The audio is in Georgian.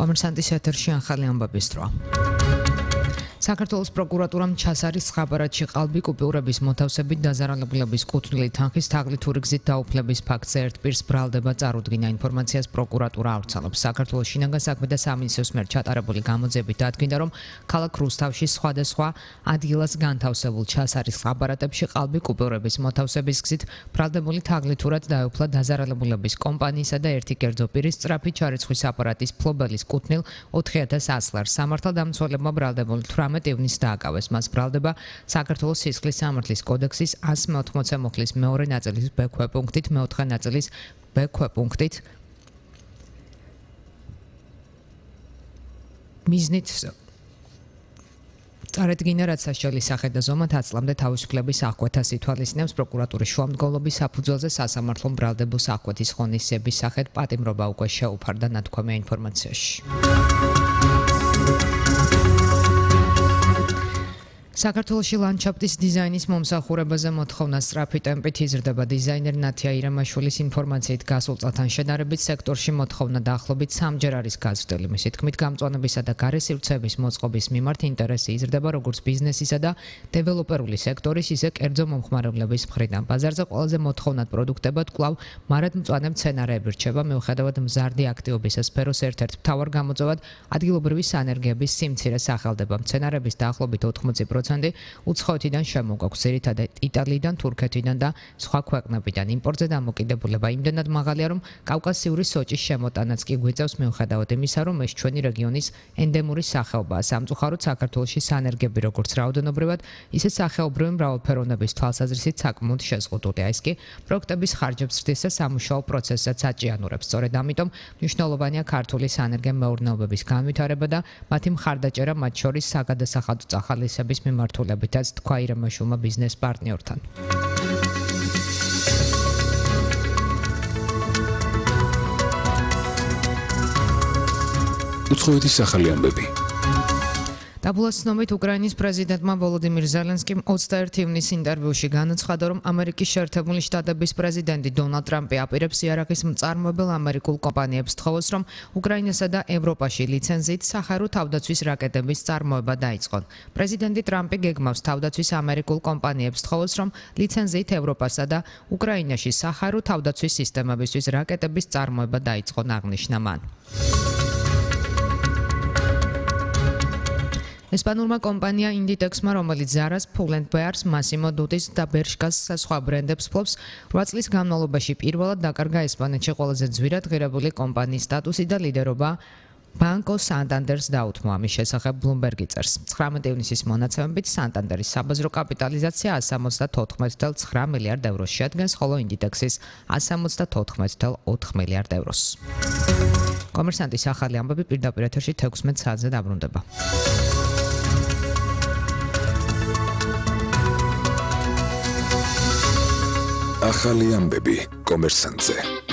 კომერსანტის ეთერში ახალი ამბების დრო. საქართველოს პროკურატურამ ჩასარის ხაბარატში ყალბი კუპიურების მოთავსებით დაზარალებულების კუთვნილი თანხის თაღლითური გზით დაუფლების ფაქტზე ერთ პირს ბრალდება წარუდგინა ინფორმაციას პროკურატურა ავრცელებს. საქართველოს შინაგან საქმეთა სამინისტროს მიერ ჩატარებული გამოძიებით დადგინდა, რომ ქალაქ რუსთავში სხვადასხვა ადგილას განთავსებულ ჩასარის ხაბარატებში ყალბი კუპიურების მოთავსების გზით ბრალდებული თაღლითურად დაეუფლა დაზარალებულების კომპანიისა და ერთი კერძო პირის სწრაფი ჩარიცხვის აპარატის ფლობელის კუთვნილ 4,000 ლარს. სამართალდამცველებმა ბრალდებული 18 ივნისს დააკავეს. მას ბრალდება საქართველოს სისხლის სამართლის კოდექსის 180 მუხლის მეორე ნაწილის ბ ქვეპუნქტით, მეოთხე ნაწილის ბ ქვეპუნქტით მიზნით წარედგინა, რაც საშუალის სახე და ზომად 10 წლამდე თავისუფლების აღკვეთას ითვალისწინებს. პროკურატურის შუამდგომლობის საფუძველზე სასამართლომ ბრალდებულს აღკვეთის ღონისძიების სახით პატიმრობა უკვე შეუფარდა, ნათქვამია ინფორმაციაში. საქართველოში ლანდშაფტის დიზაინის მომსახურებაზე მოთხოვნა სწრაფი ტემპით იზრდება. დიზაინერ ნათია ირამაშვილის ინფორმაციით გასულ წელთან შედარებით სექტორში მოთხოვნა დაახლოებით 3-ჯერ არის გაზრდილი. მისი თქმით, გამწვანებისა და გარესივრცეების მოწყობის მიმართ ინტერესი იზრდება როგორც ბიზნესისა და დეველოპერული სექტორის, ისე კერძო მომხმარებლების მხრიდან. ბაზარზე ყველაზე მოთხოვნად პროდუქტებად კვლავ მარადმწვანე მცენარეები რჩება. მიუხედავად მზარდი აქტივობის სფეროს ერთ-ერთ მთავარ გამოწვევად ადგილობრივი სანერგეების სიმცირე სახელდება. მცენარეების დაახლოებით 80% უცხოეთიდან შემოგვაქვს, ძირითადად იტალიიდან, თურქეთიდან და სხვა ქვეყნებიდან. იმპორტზე დამოკიდებულება იმდენად მაღალია, რომ კავკასიური სოჭის შემოტანაც კი გვიწევს, მიუხედავად იმისა, რომ ეს ჩვენი რეგიონის ენდემური სახეობაა. სამწუხაროდ საქართველოში სანერგები როგორც რაოდენობრივად, ისე სახეობრივი მრავალფეროვნების თვალსაზრისით საკმაოდ შეზღუდულია. ეს კი პროექტების ხარჯებს ზრდის და სამუშაო პროცესსაც აჭიანურებს. სწორედ ამიტომ მნიშვნელოვანია ქართული სანერგე მეურნეობების განვითარება და მათი მხარდაჭერა, მათ შორის საგადასახადო წახალისების მიმართულებითაც, თქვა ირამაშვილმა ბიზნეს პარტნიორთან. უცხოეთის ახალი ამბები. დაბლას ცნობით უკრაინის პრეზიდენტმა ვოლოდიმირ ზელენსკიმ 21 ივნისის ინტერვიუში განაცხადა, რომ ამერიკის შეერთებული შტატების პრეზიდენტი დონალდ ტრამპი აპირებს იარაღის მწარმოებელ ამერიკულ კომპანიებს თხოვოს, რომ უკრაინასა და ევროპაში ლიცენზიით სახარო თავდაცვის რაკეტების წარმოება დაიწყონ. პრეზიდენტი ტრამპი გეგმავს თავდაცვის ამერიკულ კომპანიებს თხოვოს, რომ ლიცენზიით ევროპასა და უკრაინაში სახარო თავდაცვის სისტემებისთვის რაკეტების წარმოება დაიწყონ, აღნიშნა მან. ესპანურმა კომპანია ინდიტექსმა, რომელიც ზარას, ფულენდბეარს, მასიმო დუტის და ბერშკას სხვა ბრენდებს ფლობს, 8 წლის განმავლობაში პირველად დაკარგა ესპანეთში ყველაზე ძვირად ღირებული კომპანიის სტატუსი და ლიდერობა ბანკო სანტანდერს დაუთმო. ამის შესახებ ბლუმბერგი წერს. 19 ივნისის მონაცემებით სანტანდერის საბაზრო კაპიტალიზაცია 174,9 მილიარდ ევროს შეადგენს, ხოლო ინდიტექსის 174,4 მილიარდ ევროს. კომერსანტის ახალი ამბები პირდაპირ ეთერში 16 საათზე დაბრუნდება. ახალი ამბები კომერსანტზე.